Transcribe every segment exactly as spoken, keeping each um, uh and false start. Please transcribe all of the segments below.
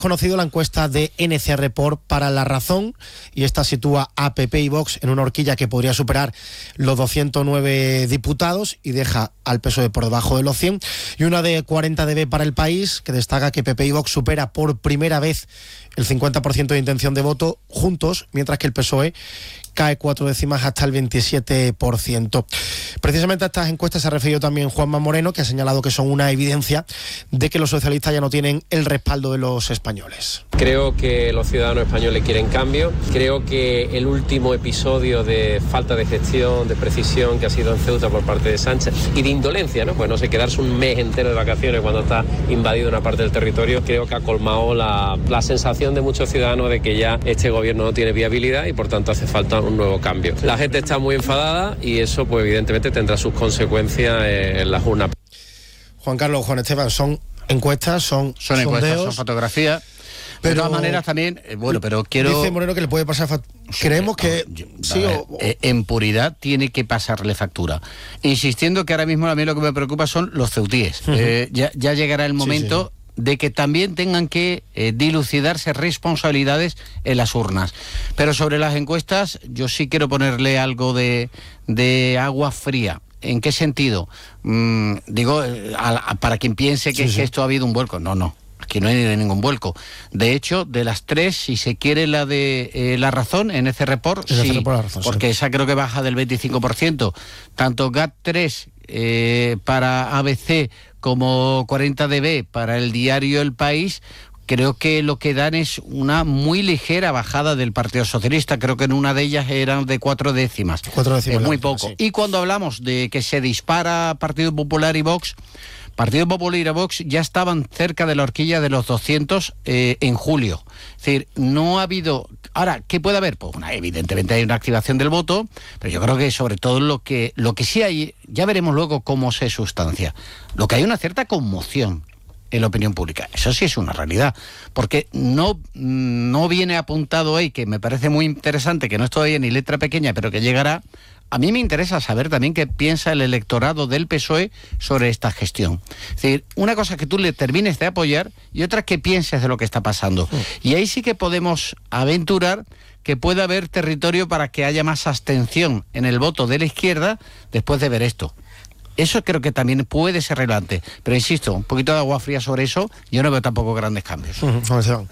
conocido la encuesta de N C Report para La Razón, y esta sitúa a P P y Vox en una horquilla que podría superar los doscientos nueve diputados y deja al P S O E por debajo de los cien, y una de cuarenta D B para El País, que destaca que P P y Vox supera por primera vez el cincuenta por ciento de intención de voto juntos, mientras que el P S O E cae cuatro décimas hasta el veintisiete por ciento. Precisamente a estas encuestas se ha referido también Juanma Moreno, que ha señalado que son una evidencia de que los socialistas ya no tienen el respaldo de los españoles. Creo que los ciudadanos españoles quieren cambio. Creo que el último episodio de falta de gestión, de precisión que ha sido en Ceuta por parte de Sánchez y de indolencia, ¿no? Pues no sé, quedarse un mes entero de vacaciones cuando está invadido una parte del territorio, creo que ha colmado la, la sensación de muchos ciudadanos de que ya este gobierno no tiene viabilidad y por tanto hace falta un nuevo cambio. La gente está muy enfadada y eso pues evidentemente tendrá sus consecuencias en las urnas. Juan Carlos, Juan Esteban, son encuestas, son, son sondeos, encuestas, son fotografías. Pero, de todas maneras también, eh, bueno, pero quiero... Dice Moreno que le puede pasar factura. Creemos que... Yo, sí, ver, o, o... Eh, en puridad tiene que pasarle factura. Insistiendo que ahora mismo a mí lo que me preocupa son los ceutíes. Uh-huh. eh, ya, ya llegará el momento... Sí, sí. de que también tengan que eh, dilucidarse responsabilidades en las urnas. Pero sobre las encuestas, yo sí quiero ponerle algo de, de agua fría. ¿En qué sentido? Mm, digo, a, a, para quien piense que, sí, sí. que esto ha habido un vuelco. No, no. Que no hay ningún vuelco. De hecho, de las tres, si se quiere la de eh, La Razón, en ese report, sí, ese report la razón, porque sí. esa creo que baja del veinticinco por ciento. Tanto G A T tres eh, para A B C como cuarenta D B para el diario El País, creo que lo que dan es una muy ligera bajada del Partido Socialista. Creo que en una de ellas eran de cuatro décimas. Cuatro décimas. Es muy poco. Sí. Y cuando hablamos de que se dispara Partido Popular y Vox, Partido Popular y Vox ya estaban cerca de la horquilla de los doscientos eh, en julio. Es decir, no ha habido... Ahora, ¿qué puede haber? Pues una, evidentemente hay una activación del voto, pero yo creo que sobre todo lo que, lo que sí hay, ya veremos luego cómo se sustancia. Lo que hay una cierta conmoción en la opinión pública. Eso sí es una realidad, porque no, no viene apuntado ahí, que me parece muy interesante, que no es todavía ni letra pequeña, pero que llegará. A mí me interesa saber también qué piensa el electorado del P S O E sobre esta gestión. Es decir, una cosa es que tú le termines de apoyar y otra es que pienses de lo que está pasando. Y ahí sí que podemos aventurar que pueda haber territorio para que haya más abstención en el voto de la izquierda después de ver esto. Eso creo que también puede ser relevante. Pero insisto, un poquito de agua fría sobre eso, yo no veo tampoco grandes cambios. Uh-huh.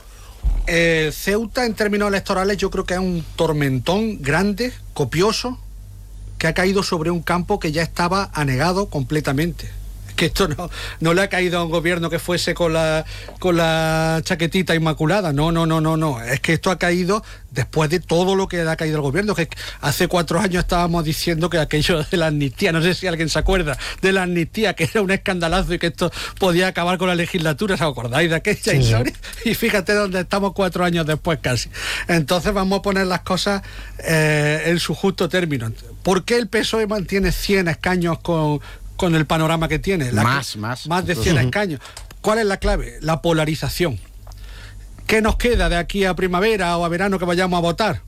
El Ceuta, en términos electorales, yo creo que es un tormentón grande, copioso, que ha caído sobre un campo que ya estaba anegado completamente. Que esto no, no le ha caído a un gobierno que fuese con la con la chaquetita inmaculada. No, no, no, no, no. Es que esto ha caído después de todo lo que le ha caído al gobierno. Que hace cuatro años estábamos diciendo que aquello de la amnistía, no sé si alguien se acuerda, de la amnistía, que era un escandalazo y que esto podía acabar con la legislatura. ¿Os acordáis de aquella sí, historia? Sí. Y fíjate dónde estamos cuatro años después casi. Entonces vamos a poner las cosas eh, en su justo término. ¿Por qué el P S O E mantiene cien escaños con... con el panorama que tiene? La más, que, más. Más de cien uh-huh. escaños. ¿Cuál es la clave? La polarización. ¿Qué nos queda de aquí a primavera o a verano que vayamos a votar?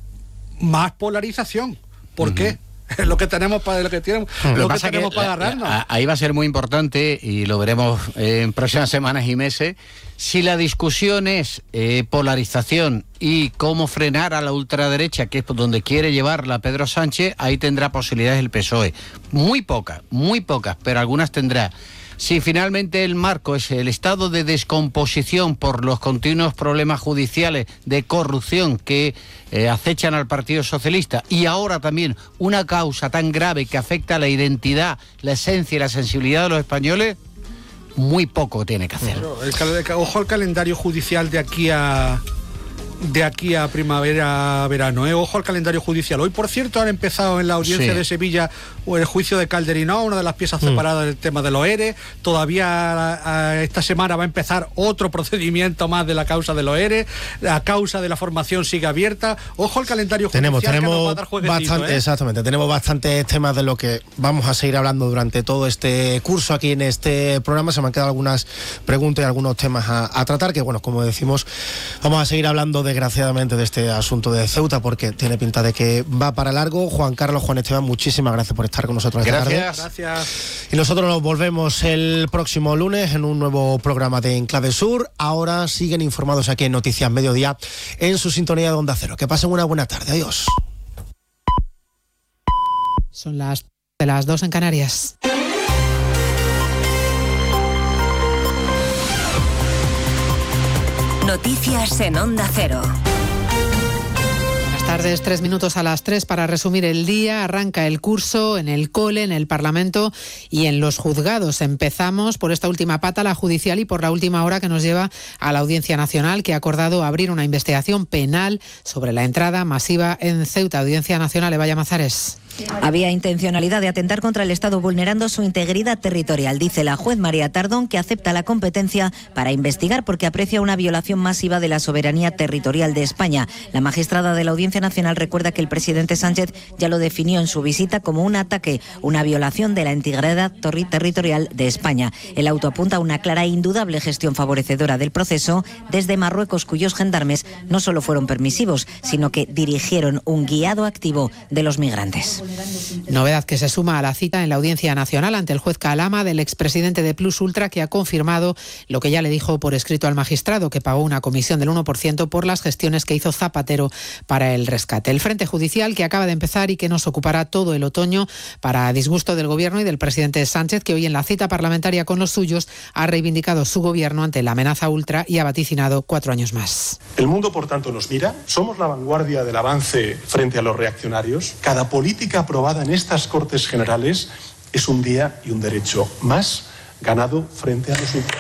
Más polarización. ¿Por uh-huh. qué? Es lo que tenemos para lo que tenemos, uh-huh. lo que tenemos que para agarrarnos. La, ahí va a ser muy importante, y lo veremos en próximas semanas y meses, si la discusión es eh, polarización y cómo frenar a la ultraderecha, que es donde quiere llevarla Pedro Sánchez. Ahí tendrá posibilidades el P S O E. Muy pocas, muy pocas, pero algunas tendrá. Si finalmente el marco es el estado de descomposición por los continuos problemas judiciales de corrupción que eh, acechan al Partido Socialista, y ahora también una causa tan grave que afecta a la identidad, la esencia y la sensibilidad de los españoles, muy poco tiene que hacer. Pero el, ojo al calendario judicial de aquí a... de aquí a primavera, verano, ¿eh? Ojo al calendario judicial. Hoy, por cierto, han empezado en la audiencia sí. de Sevilla el juicio de Calderino, una de las piezas mm. separadas del tema de los E R E. Todavía a, a, esta semana va a empezar otro procedimiento más de la causa de los E R E. La causa de la formación sigue abierta. Ojo al calendario tenemos, judicial, tenemos que nos va a dar jueguecito, bastante, ¿eh? Exactamente, tenemos bastantes temas de lo que vamos a seguir hablando durante todo este curso aquí en este programa. Se me han quedado algunas preguntas y algunos temas a, a tratar, que bueno, como decimos, vamos a seguir hablando desgraciadamente, de este asunto de Ceuta, porque tiene pinta de que va para largo. Juan Carlos, Juan Esteban, muchísimas gracias por estar con nosotros esta tarde. Gracias. Gracias. Y nosotros nos volvemos el próximo lunes en un nuevo programa de Enclave Sur. Ahora siguen informados aquí en Noticias Mediodía, en su sintonía de Onda Cero. Que pasen una buena tarde. Adiós. Son las de las dos en Canarias. Noticias en Onda Cero. Buenas tardes, tres minutos a las tres para resumir el día. Arranca el curso en el cole, en el Parlamento y en los juzgados. Empezamos por esta última pata, la judicial, y por la última hora que nos lleva a la Audiencia Nacional, que ha acordado abrir una investigación penal sobre la entrada masiva en Ceuta. Audiencia Nacional, Evaya Mazares. Había intencionalidad de atentar contra el Estado vulnerando su integridad territorial, dice la juez María Tardón, que acepta la competencia para investigar porque aprecia una violación masiva de la soberanía territorial de España. La magistrada de la Audiencia Nacional recuerda que el presidente Sánchez ya lo definió en su visita como un ataque, una violación de la integridad terri- territorial de España. El auto apunta a una clara e indudable gestión favorecedora del proceso desde Marruecos, cuyos gendarmes no solo fueron permisivos, sino que dirigieron un guiado activo de los migrantes. Novedad que se suma a la cita en la Audiencia Nacional ante el juez Calama del expresidente de Plus Ultra, que ha confirmado lo que ya le dijo por escrito al magistrado, que pagó una comisión del uno por ciento por las gestiones que hizo Zapatero para el rescate. El frente judicial, que acaba de empezar y que nos ocupará todo el otoño para disgusto del Gobierno y del presidente Sánchez, que hoy en la cita parlamentaria con los suyos ha reivindicado su gobierno ante la amenaza ultra y ha vaticinado cuatro años más. El mundo, por tanto, nos mira. Somos la vanguardia del avance frente a los reaccionarios. Cada política aprobada en estas Cortes Generales es un día y un derecho más ganado frente a los ultras.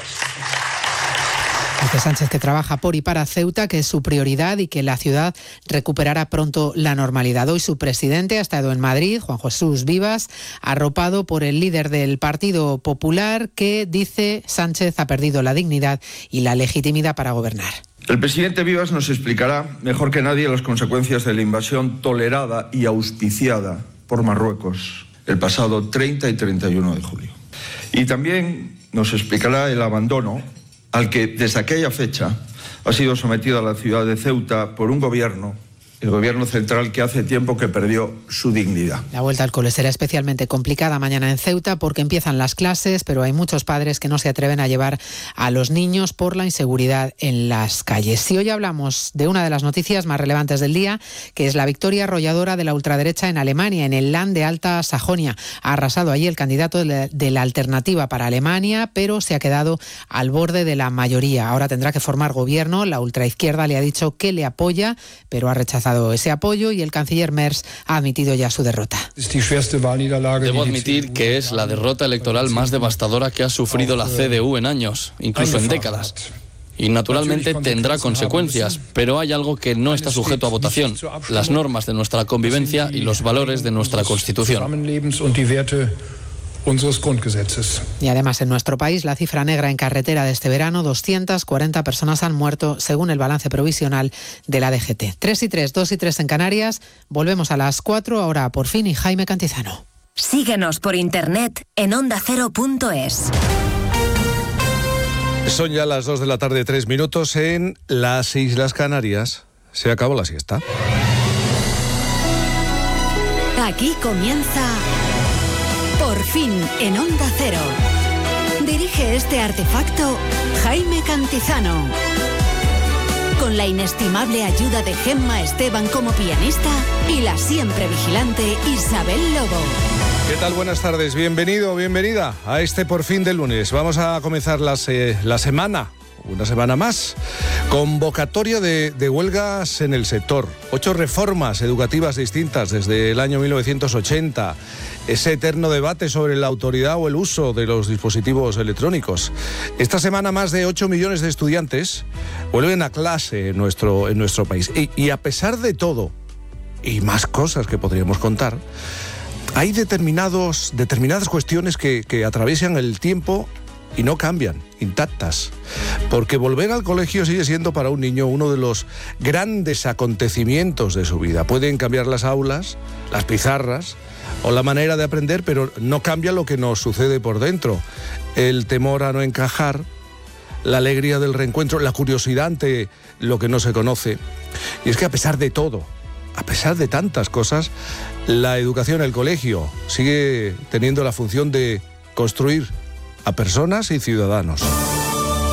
Dice Sánchez que trabaja por y para Ceuta, que es su prioridad y que la ciudad recuperará pronto la normalidad. Hoy su presidente ha estado en Madrid, Juan Jesús Vivas, arropado por el líder del Partido Popular, que, dice Sánchez, ha perdido la dignidad y la legitimidad para gobernar. El presidente Vivas nos explicará mejor que nadie las consecuencias de la invasión tolerada y auspiciada por Marruecos el pasado treinta y treinta y uno de julio. Y también nos explicará el abandono al que desde aquella fecha ha sido sometido a la ciudad de Ceuta por un gobierno, el gobierno central, que hace tiempo que perdió su dignidad. La vuelta al cole será especialmente complicada mañana en Ceuta porque empiezan las clases, pero hay muchos padres que no se atreven a llevar a los niños por la inseguridad en las calles. Y hoy hablamos de una de las noticias más relevantes del día, que es la victoria arrolladora de la ultraderecha en Alemania, en el Land de Alta Sajonia. Ha arrasado allí el candidato de la, de la Alternativa para Alemania, pero se ha quedado al borde de la mayoría. Ahora tendrá que formar gobierno. La ultraizquierda le ha dicho que le apoya, pero ha rechazado ese apoyo, y el canciller Merz ha admitido ya su derrota. Debo admitir que es la derrota electoral más devastadora que ha sufrido la C D U en años, incluso en décadas. Y naturalmente tendrá consecuencias, pero hay algo que no está sujeto a votación: las normas de nuestra convivencia y los valores de nuestra Constitución. Y además, en nuestro país, la cifra negra en carretera de este verano: doscientas cuarenta personas han muerto, según el balance provisional de la D G T. tres y tres, dos y tres en Canarias. Volvemos a las cuatro, ahora por fin, y Jaime Cantizano. Síguenos por internet en onda cero punto es. Son ya las dos de la tarde, tres minutos en las Islas Canarias. Se acabó la siesta. Aquí comienza Por fin en Onda Cero. Dirige este artefacto Jaime Cantizano. Con la inestimable ayuda de Gemma Esteban como pianista y la siempre vigilante Isabel Lobo. ¿Qué tal? Buenas tardes. Bienvenido, bienvenida a este Por fin de lunes. Vamos a comenzar la, se- la semana. Una semana más. Convocatoria de, de huelgas en el sector. Ocho reformas educativas distintas desde el año mil novecientos ochenta. Ese eterno debate sobre la autoridad o el uso de los dispositivos electrónicos. Esta semana más de ocho millones de estudiantes vuelven a clase en nuestro, en nuestro país. Y, y a pesar de todo, y más cosas que podríamos contar, hay determinados, determinadas cuestiones que, que atraviesan el tiempo y no cambian, intactas. Porque volver al colegio sigue siendo para un niño uno de los grandes acontecimientos de su vida. Pueden cambiar las aulas, las pizarras o la manera de aprender, pero no cambia lo que nos sucede por dentro. El temor a no encajar, la alegría del reencuentro, la curiosidad ante lo que no se conoce. Y es que a pesar de todo, a pesar de tantas cosas, la educación, el colegio, sigue teniendo la función de construir a personas y ciudadanos.